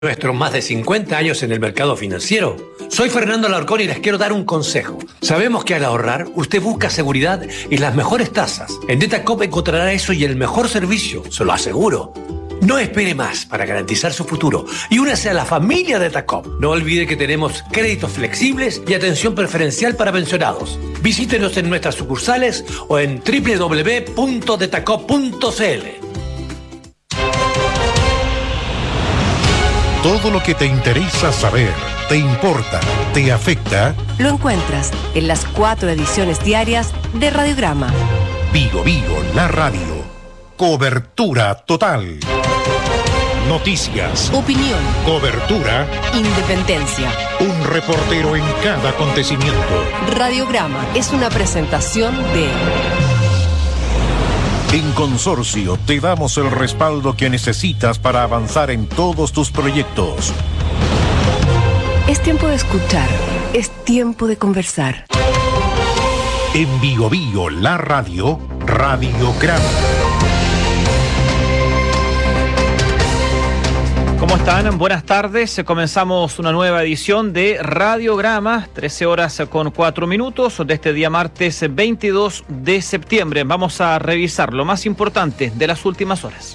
Nuestros más de 50 años en el mercado financiero. Soy Fernando Alarcón y les quiero dar un consejo. Sabemos que al ahorrar, usted busca seguridad y las mejores tasas. En Datacop encontrará eso y el mejor servicio, se lo aseguro. No espere más para garantizar su futuro y únase a la familia de Datacop. No olvide que tenemos créditos flexibles y atención preferencial para pensionados. Visítenos en nuestras sucursales o en www.datacop.cl. Todo lo que te interesa saber, te importa, te afecta, lo encuentras en las 4 ediciones diarias de Radiograma. Vigo Vigo, la radio. Cobertura total. Noticias. Opinión. Cobertura. Independencia. Un reportero en cada acontecimiento. Radiograma es una presentación de... En Consorcio te damos el respaldo que necesitas para avanzar en todos tus proyectos. Es tiempo de escuchar, es tiempo de conversar. En Vigo Vigo, la radio, Radiograma. ¿Cómo están? Buenas tardes. Comenzamos una nueva edición de Radiograma, 13 horas con 4 minutos de este día martes 22 de septiembre. Vamos a revisar lo más importante de las últimas horas.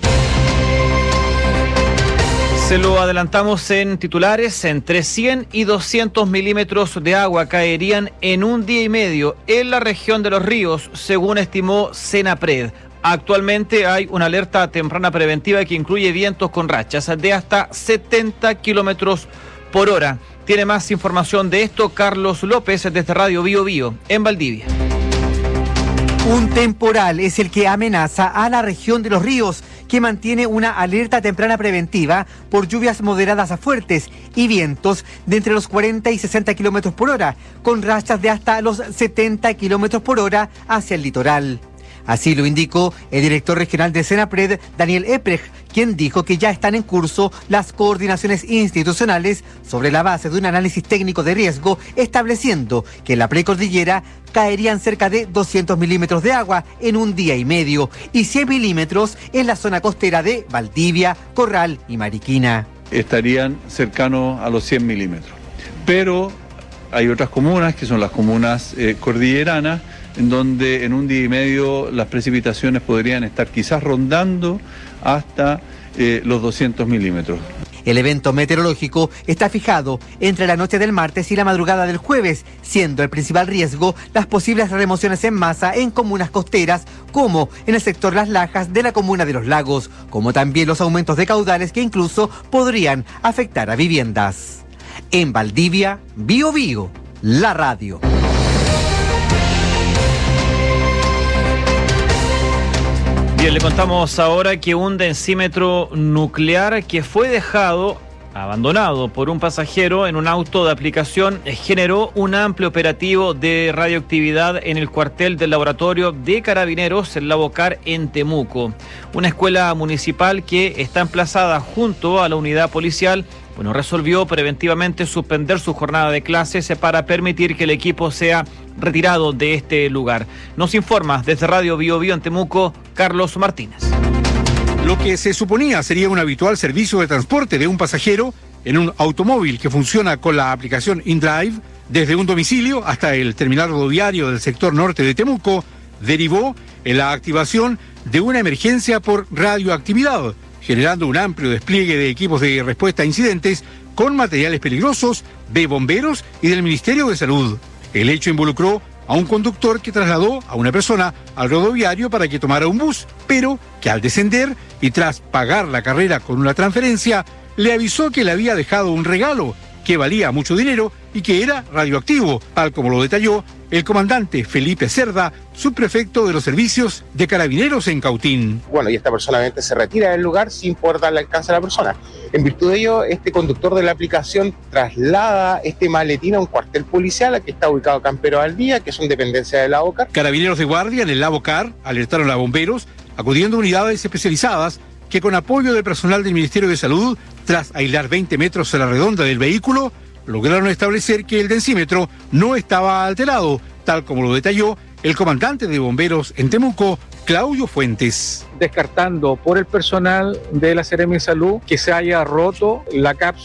Se lo adelantamos en titulares: entre 100 y 200 milímetros de agua caerían en un día y medio en la región de Los Ríos, según estimó Senapred. Actualmente hay una alerta temprana preventiva que incluye vientos con rachas de hasta 70 kilómetros por hora. Tiene más información de esto Carlos López desde Radio Bío Bío en Valdivia. Un temporal es el que amenaza a la región de Los Ríos, que mantiene una alerta temprana preventiva por lluvias moderadas a fuertes y vientos de entre los 40 y 60 kilómetros por hora, con rachas de hasta los 70 kilómetros por hora hacia el litoral. Así lo indicó el director regional de Senapred, Daniel Eprecht, quien dijo que ya están en curso las coordinaciones institucionales sobre la base de un análisis técnico de riesgo, estableciendo que en la precordillera caerían cerca de 200 milímetros de agua en un día y medio y 100 milímetros en la zona costera de Valdivia, Corral y Mariquina. Estarían cercanos a los 100 milímetros. Pero hay otras comunas, que son las comunas cordilleranas, en donde en un día y medio las precipitaciones podrían estar quizás rondando hasta los 200 milímetros. El evento meteorológico está fijado entre la noche del martes y la madrugada del jueves, siendo el principal riesgo las posibles remociones en masa en comunas costeras, como en el sector Las Lajas de la comuna de Los Lagos, como también los aumentos de caudales que incluso podrían afectar a viviendas. En Valdivia, Bío Bío, la radio. Bien, le contamos ahora que un densímetro nuclear que fue abandonado por un pasajero en un auto de aplicación generó un amplio operativo de radioactividad en el cuartel del laboratorio de Carabineros en La Bocar, en Temuco. Una escuela municipal que está emplazada junto a la unidad policial resolvió preventivamente suspender su jornada de clases para permitir que el equipo sea retirado de este lugar. Nos informa desde Radio Bío Bío en Temuco, Carlos Martínez. Lo que se suponía sería un habitual servicio de transporte de un pasajero en un automóvil que funciona con la aplicación InDrive desde un domicilio hasta el terminal rodoviario del sector norte de Temuco, derivó en la activación de una emergencia por radioactividad, generando un amplio despliegue de equipos de respuesta a incidentes con materiales peligrosos de bomberos y del Ministerio de Salud. El hecho involucró a un conductor que trasladó a una persona al rodoviario para que tomara un bus, pero que al descender y tras pagar la carrera con una transferencia, le avisó que le había dejado un regalo que valía mucho dinero y que era radioactivo, tal como lo detalló el comandante Felipe Cerda, subprefecto de los servicios de Carabineros en Cautín. Y esta persona obviamente se retira del lugar sin poder darle alcance a la persona. En virtud de ello, este conductor de la aplicación traslada este maletín a un cuartel policial que está ubicado acá en Pero Valdivia, que son dependencias de La Bocar. Carabineros de guardia en el La Bocar alertaron a bomberos, acudiendo a unidades especializadas que con apoyo del personal del Ministerio de Salud, tras aislar 20 metros a la redonda del vehículo, lograron establecer que el densímetro no estaba alterado, tal como lo detalló el comandante de bomberos en Temuco, Claudio Fuentes. Descartando por el personal de la Seremi de Salud que se haya roto la cápsula